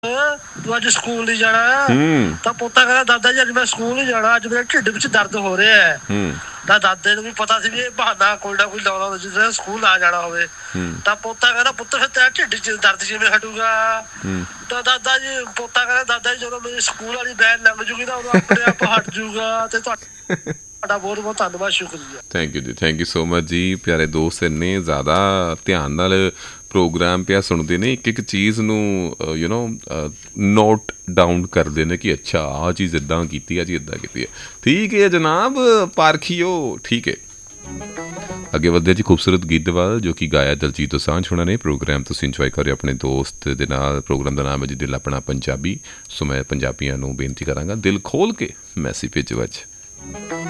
ਤੂੰ ਅੱਜ ਸਕੂਲ ਨਹੀਂ ਜਾਣਾ? ਤਾਂ ਪੋਤਾ ਕਹਿੰਦਾ ਦਾਦਾ ਜੀ ਅੱਜ ਮੈਂ ਸਕੂਲ ਨਹੀਂ ਜਾਣਾ, ਅੱਜ ਮੇਰੇ ਢਿੱਡ ਵਿੱਚ ਦਰਦ ਹੋ ਰਿਹਾ ਹੈ। ਤਾਂ ਦਾਦੇ ਨੂੰ ਵੀ ਪਤਾ ਸੀ ਵੀ ਇਹ ਬਹਾਨਾ ਕੋਈ ਨਾ ਕੋਈ ਲਾਉਣਾ ਜਿਸ ਸਕੂਲ ਨਾ ਜਾਣਾ ਹੋਵੇ। ਤਾਂ ਪੋਤਾ ਕਹਿੰਦਾ ਪੁੱਤ ਫਿਰ ਤੇਰਾ ਢਿੱਡ ਚ ਦਰਦ ਜਿਵੇਂ ਹਟੂਗਾ? ਤਾਂ ਦਾਦਾ ਜੀ ਪੋਤਾ ਕਹਿੰਦਾ ਦਾਦਾ ਜੀ ਜਦੋਂ ਮੇਰੀ ਸਕੂਲ ਵਾਲੀ ਵੈਨ ਲੰਘ ਜੂਗੀ ਨਾ ਉਦੋਂ ਆਪਣੇ ਆਪ ਹਟ ਜੂਗਾ। ਤੇ ਤੁਹਾਡਾ ਬਹੁਤ ਬਹੁਤ ਧੰਨਵਾਦ, ਸ਼ੁਕਰੀਆ। ਥੈਂਕ ਯੂ ਜੀ, ਥੈਂਕ ਯੂ ਸੋ ਮਚ ਜੀ। ਪਿਆਰੇ ਦੋਸਤ ਇੰਨੇ ਜ਼ਿਆਦਾ ਧਿਆਨ ਨਾਲ ਪ੍ਰੋਗਰਾਮ ਪਿਆ ਸੁਣਦੇ ਨੇ, ਇੱਕ ਇੱਕ ਚੀਜ਼ ਨੂੰ ਨੋਟ ਡਾਊਨ ਕਰਦੇ ਨੇ ਕਿ ਅੱਛਾ ਆਹ ਚੀਜ਼ ਇੱਦਾਂ ਕੀਤੀ ਆ ਜੀ, ਇੱਦਾਂ ਕੀਤੀ ਹੈ। ਠੀਕ ਹੈ ਜਨਾਬ ਪਾਰਖੀਓ, ਠੀਕ ਹੈ। ਅੱਗੇ ਵਧਦੇ ਜੀ ਖੂਬਸੂਰਤ ਗੀਤ ਦੇ ਵੱਲ, ਜੋ ਕਿ ਗਾਇਆ ਦਲਜੀਤ ਦੋਸਾਂਝ ਹੋਣਾ ਨੇ। ਪ੍ਰੋਗਰਾਮ ਤੁਸੀਂ ਇੰਜੋਏ ਕਰਿਓ ਆਪਣੇ ਦੋਸਤ ਦੇ ਨਾਲ। ਪ੍ਰੋਗਰਾਮ ਦਾ ਨਾਮ ਹੈ ਜੀ ਦਿਲ ਆਪਣਾ ਪੰਜਾਬੀ। ਸੋ ਮੈਂ ਪੰਜਾਬੀਆਂ ਨੂੰ ਬੇਨਤੀ ਕਰਾਂਗਾ ਦਿਲ ਖੋਲ੍ਹ ਕੇ ਮੈਸੇਜ ਭੇਜੋ ਅੱਜ।